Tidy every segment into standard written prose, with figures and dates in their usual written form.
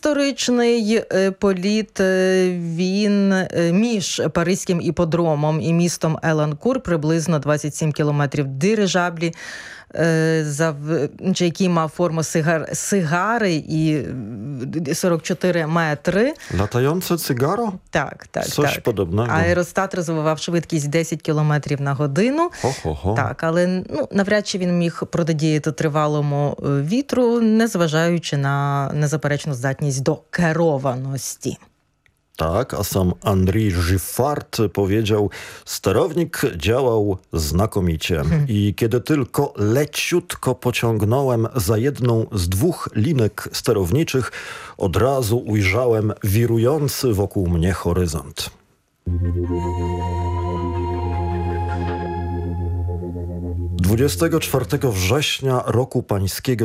історичний політ, він між Паризьким іпподромом і містом Еланкур, приблизно 27 кілометрів дирижаблі, який мав форму сигари і 44 метри. Latające cygaro? Так. Coś podobnego. Аеростат розвивав швидкість 10 кілометрів на годину. Так, але навряд чи він міг протидіяти тривалому вітру, незважаючи на незаперечну здатність до керованості. Tak, a sam Andrzej Giffard powiedział, sterownik działał znakomicie i kiedy tylko leciutko pociągnąłem za jedną z 2 linek sterowniczych, od razu ujrzałem wirujący wokół mnie horyzont. 24 września roku pańskiego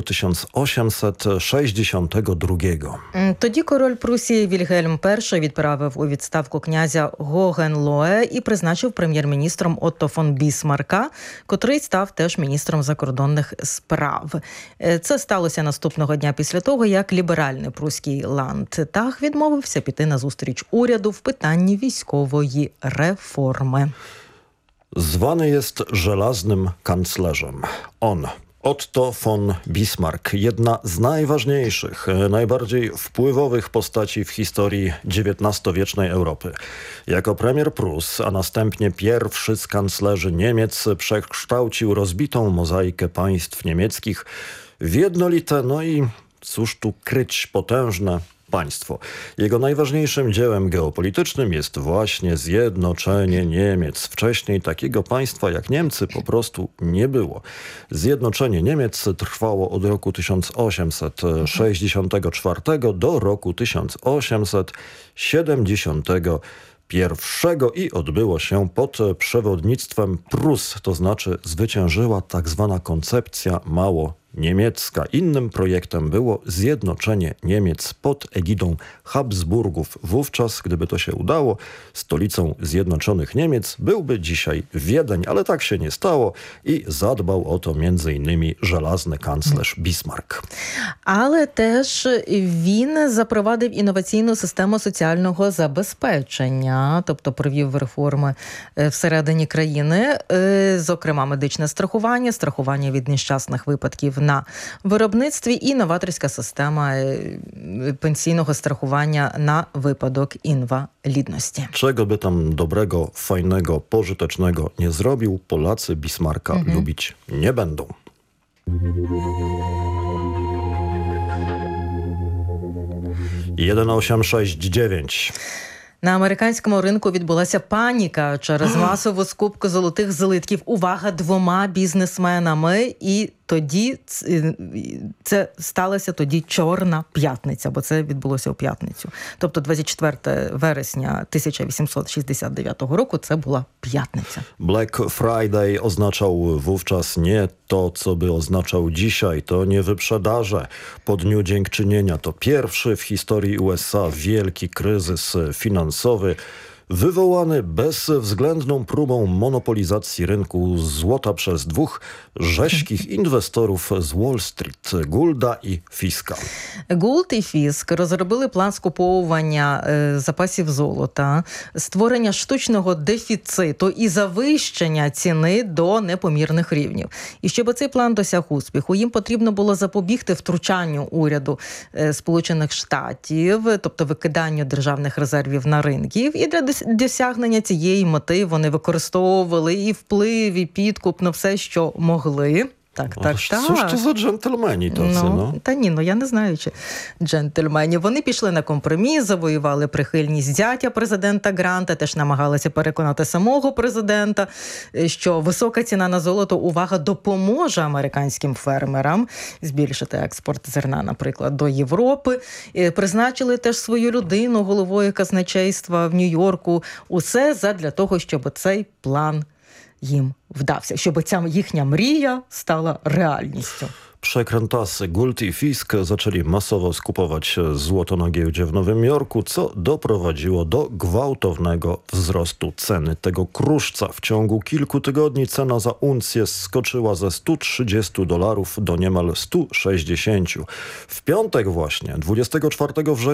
1862. Тоді король Прусії Вільгельм І відправив у відставку князя Гогенлое і призначив прем'єр-міністром Отто фон Бісмарка, котрий став теж міністром закордонних справ. Це сталося наступного дня після того, як ліберальний пруський ландтаг відмовився піти на зустріч уряду в питанні військової реформи. Zwany jest żelaznym kanclerzem. On, Otto von Bismarck, jedna z najważniejszych, najbardziej wpływowych postaci w historii XIX-wiecznej Europy. Jako premier Prus, a następnie pierwszy z kanclerzy Niemiec, przekształcił rozbitą mozaikę państw niemieckich w jednolite, i cóż tu kryć, potężne państwo. Jego najważniejszym dziełem geopolitycznym jest właśnie zjednoczenie Niemiec. Wcześniej takiego państwa jak Niemcy po prostu nie było. Zjednoczenie Niemiec trwało od roku 1864 do roku 1871 i odbyło się pod przewodnictwem Prus, to znaczy zwyciężyła tak zwana koncepcja małoniemiecka. Innym projektem było zjednoczenie Niemiec pod egidą Habsburgów. Wówczas, gdyby to się udało, stolicą Zjednoczonych Niemiec byłby dzisiaj Wiedeń, ale tak się nie stało i zadbał o to m.in. żelazny kanclerz Bismarck. Але теж він запровадив інноваційну систему соціального забезпечення, тобто провів реформи всередині країни, зокрема медичне страхування, страхування від нещасних випадків на виробництві і новаторська система пенсійного страхування на випадок інвалідності. Czego by tam dobrego, fajnego, pożytecznego nie zrobił, Polacy Bismarcka lubić nie będą. Jeden 869. На американському ринку відбулася паніка через масову скупку золотих злитків. Увага, 2 бізнесменами. І тоді це сталося Чорна п'ятниця, бо це відбулося у п'ятницю. Тобто 24 вересня 1869 року це була pятnica. Black Friday oznaczał wówczas nie to, co by oznaczał dzisiaj. To nie wyprzedaże po Dniu Dziękczynienia. To pierwszy w historii USA wielki kryzys finansowy, wywołany bezwzględną próbą monopolizacji rynku złota przez 2 rześkich inwestorów z Wall Street, Goulda і Фіска. Gould і Фіск розробили план скуповування запасів золота, створення штучного дефіциту і завищення ціни до непомірних рівнів. І щоб цей план досяг успіху, їм потрібно було запобігти втручанню уряду Сполучених Штатів, тобто викиданню державних резервів на ринків. І для досягнення цієї мети вони використовували і вплив, і підкуп на все, що могли. Так. Що ж це за джентльмені таці, Та ні, я не знаю, чи джентльмені. Вони пішли на компроміс, завоювали прихильність зятя президента Гранта, теж намагалися переконати самого президента, що висока ціна на золото, увага, допоможе американським фермерам збільшити експорт зерна, наприклад, до Європи. Призначили теж свою людину головою казначейства в Нью-Йорку. Усе задля того, щоб цей план їм вдався, щоб ця їхня мрія стала реальністю. Przekrętasy Gould i Fisk zaczęli masowo skupować złoto na giełdzie w Nowym Jorku, co doprowadziło do gwałtownego wzrostu ceny tego kruszca. W ciągu kilku tygodni cena za uncję skoczyła ze $130 do niemal 160. W piątek właśnie, 24 września,